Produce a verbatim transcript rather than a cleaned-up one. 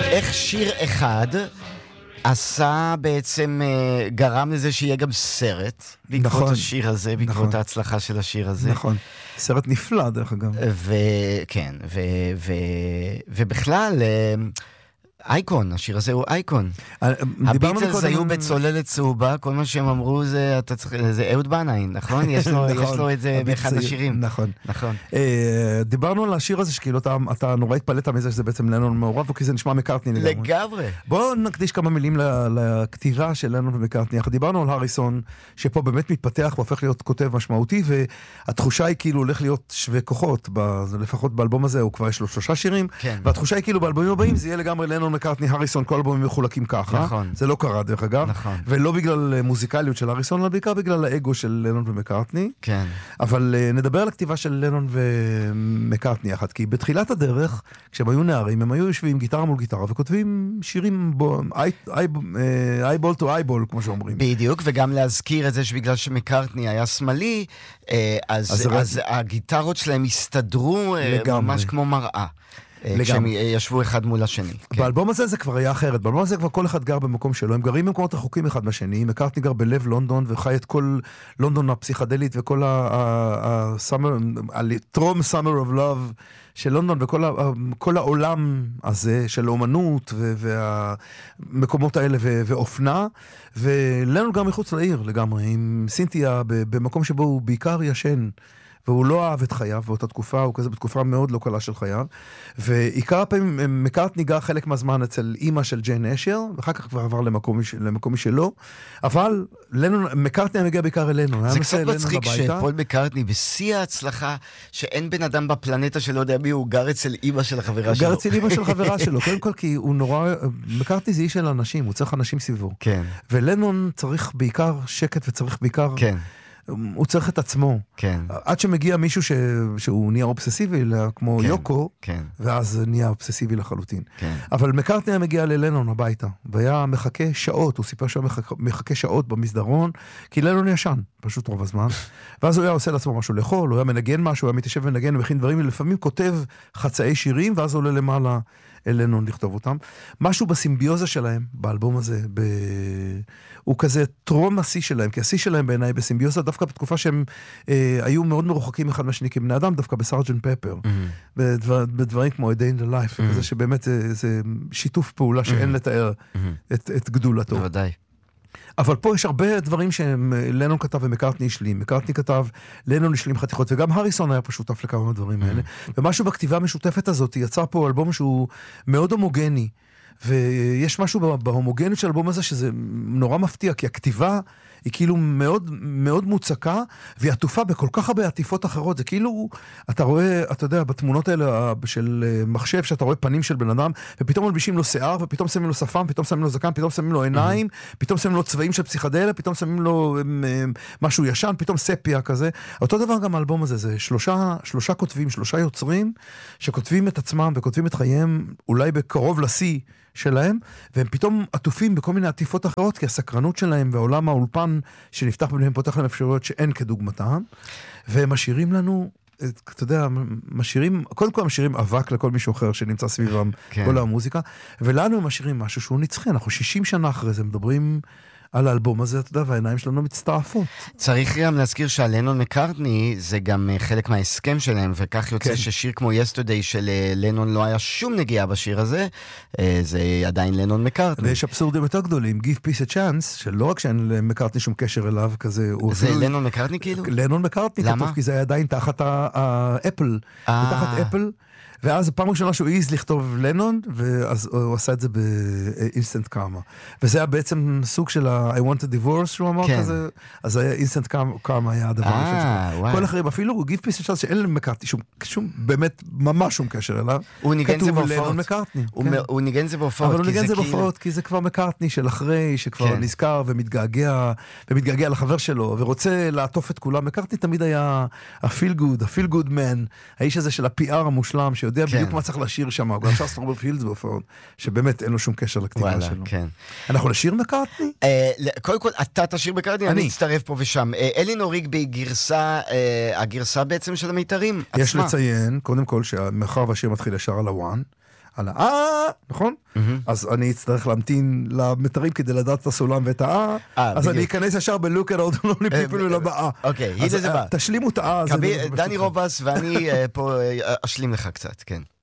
איך שיר אחד עשה בעצם, גרם לזה שיהיה גם סרט, בעקבות נכון, השיר הזה, בעקבות נכון. ההצלחה של השיר הזה. נכון. סרט נפלא, דרך אגב. וכן, ו, ו, ובכלל, אייקון, השיר הזה הוא אייקון. הביטלס היו בצוללת צהובה, כל מה שהם אמרו זה, אתה צריך, זה אהוד בנאי, נכון? יש לו, יש לו את זה באחד השירים. נכון. נכון. דיברנו על השיר הזה, שכאילו אתה נורא התפלט מזה שזה בעצם לנון מעורב, כי זה נשמע מקארטני לגמרי. לגמרי. בואו נקדיש כמה מילים לכתיבה של לנון ומקארטני. דיברנו על הריסון, שפה באמת מתפתח והופך להיות כותב משמעותי, והתחושה היא כאילו הולך להיות שווה כוחות, לפחות באלבום הזה, הוא כבר יש לו שלושה שירים, והתחושה היא כאילו באלבומים הבאים זה יהיה לגמרי לנון מקארטני, הריסון, כל אלבומים מחולקים ככה. נכון. זה לא קרה דרך אגב. נכון. ולא בגלל מוזיקליות של הריסון, אלא בעיקר בגלל האגו של לנון ומקארטני. כן. אבל uh, נדבר על הכתיבה של לנון ומקארטני יחד, כי בתחילת הדרך, כשהם היו נערים, הם היו יושבים גיטרה מול גיטרה, וכותבים שירים בו, אייבול טו אייבול, כמו שאומרים. בדיוק, וגם להזכיר את זה שבגלל שמקארטני היה שמאלי, אז, אז, אז הגיטרות שלהם הסתדרו לגמרי. ממש כמו מראה. כשהם ישבו אחד מול השני. באלבום הזה זה כבר היה אחרת, באלבום הזה כבר כל אחד גר במקום שלו, הם גרים במקומות רחוקים אחד מהשני, מקארטני גר בלב לונדון וחי את כל לונדון הפסיכדלית וכל הטרום סאמר אוף לוב של לונדון וכל העולם הזה של האומנות והמקומות האלה ואופנה, ולנו גם מחוץ לעיר לגמרי, עם סינתיה במקום שבו הוא בעיקר ישן, והוא לא אהב את חייו, באותה תקופה, הוא כזה בתקופה מאוד לא קלה של חייו, ועיקר הפעמים, מקארטני גר חלק מהזמן אצל אימא של ג'יין אשר, ואחר כך כבר עבר למקום, למקום משלו, אבל לנון, מקארטני מגיע בעיקר אלינו. זה קצת מצחיק שפול מקארטני בשיא ההצלחה, שאין בן אדם בפלנטה שלא יודע מי, הוא גר אצל אימא של החברה שלו. הוא גר אצל אימא של חברה שלו, קודם כל כי הוא נורא, מקארטני זה איש של אנשים, הוא צריך אנשים סביבו. כן. ולנון צריך בעיקר שקט וצריך בעיקר... כן. הוא צריך את עצמו. כן. עד שמגיע מישהו ש... שהוא נהיה אובססיבי, כמו כן, יוקו, כן. ואז נהיה אובססיבי לחלוטין. כן. אבל מקארטני מגיע ללנון הביתה, והיה מחכה שעות, הוא סיפר שהוא מחכה, מחכה שעות במסדרון, כי לנון ישן, פשוט רוב הזמן. ואז הוא היה עושה לעצמו משהו לאכול, הוא היה מנגן משהו, הוא היה מתיישב ונגן, ומכין דברים, ולפעמים כותב חצאי שירים, ואז עולה למעלה אלינו לכתוב אותם. משהו בסימביוזה שלהם, באלבום הזה, ב... הוא כזה טרום השיא שלהם, כי השיא שלהם בעיניי בסימביוזה, דווקא בתקופה שהם אה, היו מאוד מרוחקים אחד מהשני כבני אדם, דווקא בסארג'נט פפר, mm-hmm. בדבר, בדברים כמו A Day in the Life, mm-hmm. וזה שבאמת זה, זה שיתוף פעולה שאין mm-hmm. לתאר mm-hmm. את, את גדולתו. בוודאי. אבל פה יש הרבה דברים שלנון כתב ומקארטני השלים. מקארטני כתב, לנון השלים חתיכות, וגם הריסון היה פשוט שותף לכמה מהדברים האלה. ומשהו בכתיבה המשותפת הזאת, יצא פה אלבום שהוא מאוד הומוגני, ויש משהו בהומוגניות של האלבום הזה שזה נורא מפתיע, כי הכתיבה היא כאילו מאוד, מאוד מוצקה, והיא עטופה בכל כך הרבה עטיפות אחרות. זה כאילו, אתה רואה, אתה יודע, בתמונות האלה של מחשב, שאתה רואה פנים של בן אדם, ופתאום מלבישים לו שיער, ופתאום שמים לו שפם, פתאום שמים לו זקן, פתאום שמים לו עיניים, פתאום שמים לו צבעים של פסיכדליה, פתאום שמים לו משהו ישן, פתאום ספיה כזה. אותו דבר גם האלבום הזה, זה שלושה, שלושה כותבים, שלושה יוצרים, שכותבים את עצמם וכותבים את חייהם, אולי בקרוב לשיא שלהם, והם פתאום עטופים בכל מיני עטיפות אחרות, כי הסקרנות שלהם ועולם האולפן שנפתח ביניהם פותח להם אפשרויות שאין כדוגמתם, והם משאירים לנו, אתה יודע, משאירים, קודם כל משאירים אבק לכל מישהו אחר שנמצא סביבם, כן. כל המוזיקה, ולנו הם משאירים משהו שהוא נצחי, אנחנו שישים שנה אחרי זה מדברים על האלבום הזה, אתה יודע, והעיניים שלנו מצטרפות. צריך גם להזכיר שהלנון מקארטני זה גם חלק מההסכם שלהם, וכך יוצא כן. ששיר כמו Yesterday של לנון לא היה שום נגיעה בשיר הזה, זה עדיין לנון מקארטני. ויש אבסורדים יותר גדולים, Give Peace a Chance, שלא רק שאין למקארטני שום קשר אליו, כזה... זה אפילו... לנון מקארטני כאילו? לנון מקארטני, למה? כתוב, כי זה היה עדיין תחת האפל. תחת אפל. ואז הפעם ראשונה שהוא העיז לכתוב לנון, ואז הוא עשה את זה באינסטנט קאמה. וזה היה בעצם סוג של ה- I want a divorce, שהוא אמר כן. כזה, אז היה אינסטנט קאמה היה הדבר הראשון שלו. כל אחרים, אפילו Give Peace a Chance, שאין להם מקארטני, שום, שום, באמת, ממש שום קשר אליו. הוא ניגן זה בהופעות. לנון מקארטני. הוא, כן. הוא ניגן זה בהופעות. אבל הוא ניגן זה בהופעות, כי זה כבר מקארטני של אחרי, שכבר כן. נזכר ומתגעגע, ומתגעגע לחבר שלו, ורוצה לעטוף את כולם. מקארטני תמיד היה ה-feel good, ה-feel good man, האיש הזה של ה-פי אר המושלם, שיודע כן. בדיוק מה צריך לשיר שם, הוא גם שר סטרובר פילדס בהופעות, שבאמת אין לו שום קשר לכתיבה שלו. כן. אנחנו נשיר מקארטני? קודם כל, אתה תשיר מקארטני, אני אצטרף פה ושם. אלינור ריגבי גרסה, הגרסה בעצם של המיתרים עצמה. יש לציין, קודם כל, שמאחר והשיר מתחיל ישר על הוואן, על האה, נכון? אז אני אצטרך להמתין למתרים כדי לדעת את הסולם ואת האה, אז אני אכנס ישר ב-look at all the lonely people ולבאה. אוקיי, הנה זה בא. תשלימו את האה. דני רובס ואני פה אשלים לך קצת, כן.